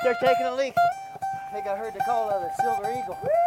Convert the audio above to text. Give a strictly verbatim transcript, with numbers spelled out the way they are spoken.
there taking a leak. I think I heard the call of the Silver Eagle.